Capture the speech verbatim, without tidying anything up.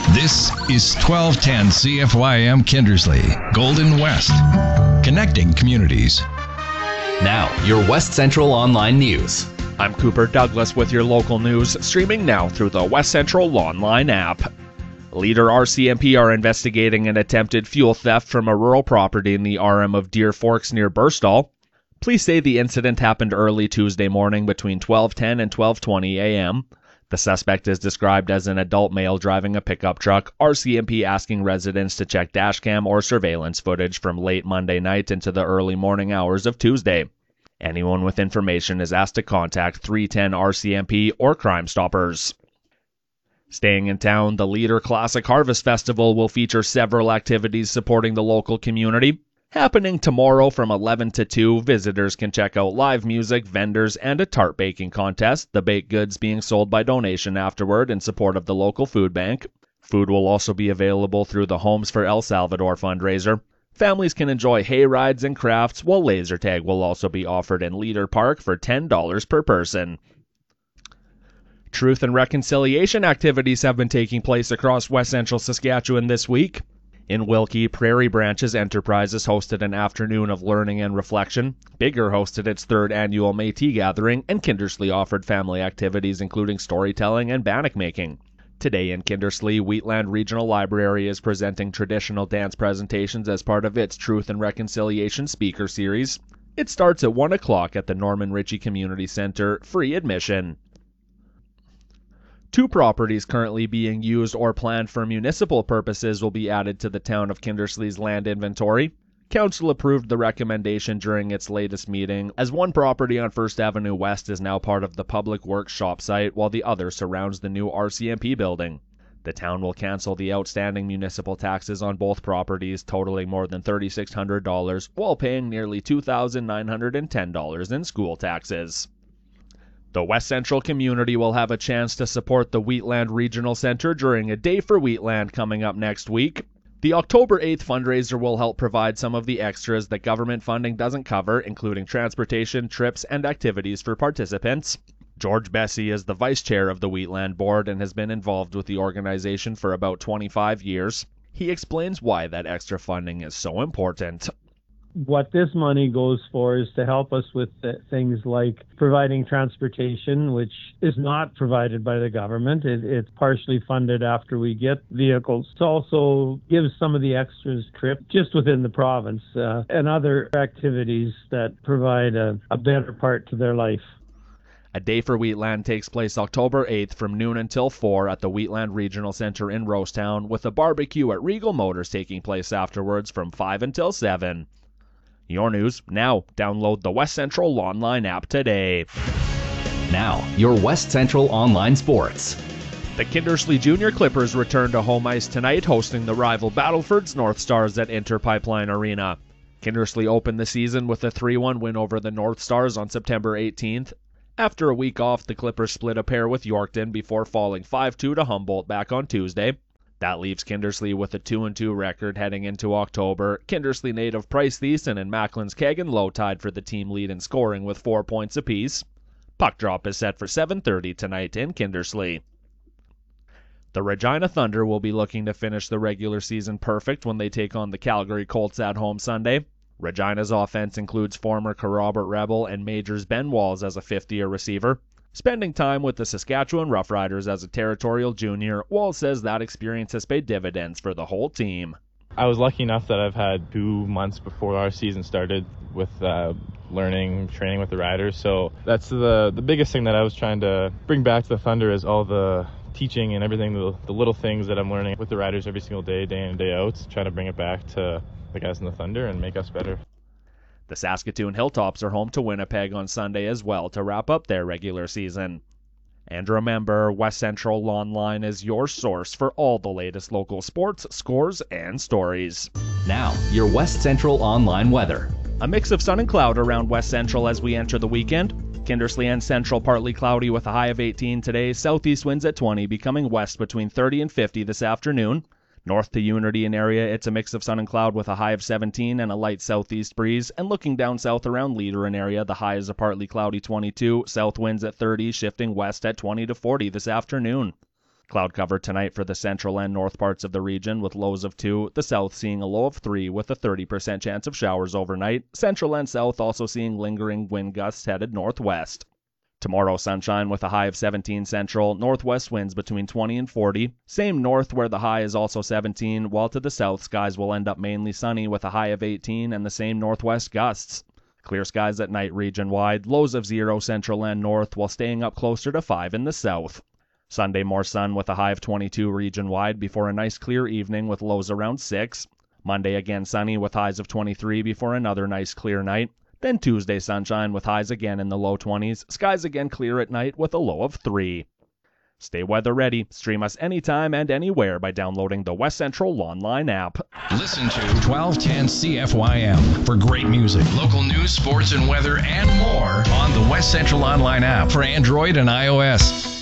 This is twelve ten C F Y M Kindersley, Golden West, connecting communities. Now, your West Central Online News. I'm Cooper Douglas with your local news, streaming now through the West Central Online app. Leader R C M P are investigating an attempted fuel theft from a rural property in the R M of Deer Forks near Burstall. Police say the incident happened early Tuesday morning between twelve ten and twelve twenty a.m. The suspect is described as an adult male driving a pickup truck, R C M P asking residents to check dashcam or surveillance footage from late Monday night into the early morning hours of Tuesday. Anyone with information is asked to contact three ten R C M P or Crime Stoppers. Staying in town, the Leader Classic Harvest Festival will feature several activities supporting the local community. Happening tomorrow from eleven to two, visitors can check out live music, vendors, and a tart baking contest, the baked goods being sold by donation afterward in support of the local food bank. Food will also be available through the Homes for El Salvador fundraiser. Families can enjoy hay rides and crafts, while laser tag will also be offered in Leader Park for ten dollars per person. Truth and reconciliation activities have been taking place across West Central Saskatchewan this week. In Wilkie, Prairie Branches Enterprises hosted an afternoon of learning and reflection. Bigger hosted its third annual Métis gathering, and Kindersley offered family activities including storytelling and bannock making. Today in Kindersley, Wheatland Regional Library is presenting traditional dance presentations as part of its Truth and Reconciliation speaker series. It starts at one o'clock at the Norman Ritchie Community Centre, free admission. Two properties currently being used or planned for municipal purposes will be added to the town of Kindersley's land inventory. Council approved the recommendation during its latest meeting, as one property on First Avenue West is now part of the Public Works shop site, while the other surrounds the new R C M P building. The town will cancel the outstanding municipal taxes on both properties, totaling more than three thousand six hundred dollars, while paying nearly two thousand nine hundred ten dollars in school taxes. The West Central community will have a chance to support the Wheatland Regional Centre during a Day for Wheatland coming up next week. The October eighth fundraiser will help provide some of the extras that government funding doesn't cover, including transportation, trips, and activities for participants. George Bessie is the vice chair of the Wheatland Board and has been involved with the organization for about twenty-five years. He explains why that extra funding is so important. What this money goes for is to help us with things like providing transportation, which is not provided by the government. It, it's partially funded after we get vehicles. It also gives some of the extras trip just within the province uh, and other activities that provide a, a better part to their life. A Day for Wheatland takes place October eighth from noon until four at the Wheatland Regional Centre in Rosetown, with a barbecue at Regal Motors taking place afterwards from five until seven. Your news now. Download the West Central Online app today. Now, your West Central Online Sports. The Kindersley Junior Clippers return to home ice tonight, hosting the rival Battleford's North Stars at Inter Pipeline Arena. Kindersley opened the season with a three one win over the North Stars on September eighteenth. After a week off, the Clippers split a pair with Yorkton before falling five two to Humboldt back on Tuesday. That leaves Kindersley with a two and two record heading into October. Kindersley native Price Thiessen and Macklin's Kagan Low tied for the team lead in scoring with four points apiece. Puck drop is set for seven thirty tonight in Kindersley. The Regina Thunder will be looking to finish the regular season perfect when they take on the Calgary Colts at home Sunday. Regina's offense includes former Kerrobert Rebel and Majors Ben Walls as a fifth-year receiver. Spending time with the Saskatchewan Roughriders as a territorial junior, Walls says that experience has paid dividends for the whole team. I was lucky enough that I've had two months before our season started with uh, learning, training with the Riders. So that's the the biggest thing that I was trying to bring back to the Thunder is all the teaching and everything, the, the little things that I'm learning with the Riders every single day, day in and day out, trying to bring it back to the guys in the Thunder and make us better. The Saskatoon Hilltops are home to Winnipeg on Sunday as well to wrap up their regular season. And remember, West Central Online is your source for all the latest local sports, scores, and stories. Now, your West Central Online weather. A mix of sun and cloud around West Central as we enter the weekend. Kindersley and Central partly cloudy with a high of eighteen today. Southeast winds at twenty, becoming west between thirty and fifty this afternoon. North to Unity and area, it's a mix of sun and cloud with a high of seventeen and a light southeast breeze. And looking down south around Leader and area, the high is a partly cloudy twenty-two. South winds at thirty, shifting west at twenty to forty this afternoon. Cloud cover tonight for the central and north parts of the region with lows of two, the south seeing a low of three with a thirty percent chance of showers overnight, central and south also seeing lingering wind gusts headed northwest. Tomorrow, sunshine with a high of seventeen central, northwest winds between twenty and forty, same north where the high is also seventeen, while to the south skies will end up mainly sunny with a high of eighteen and the same northwest gusts. Clear skies at night region-wide, lows of zero central and north while staying up closer to five in the south. Sunday, more sun with a high of twenty-two region-wide before a nice clear evening with lows around six. Monday, again sunny with highs of twenty-three before another nice clear night. Then Tuesday, sunshine with highs again in the low twenties. Skies again clear at night with a low of three. Stay weather ready. Stream us anytime and anywhere by downloading the West Central Lawnline app. Listen to twelve ten C F Y M for great music, local news, sports, and weather, and more on the West Central Online app for Android and iOS.